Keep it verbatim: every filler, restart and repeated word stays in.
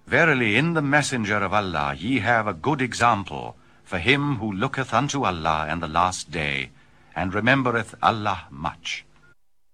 Verily, in the messenger of Allah ye have a good example, for him who looketh unto Allah and the last day, and remembereth Allah much.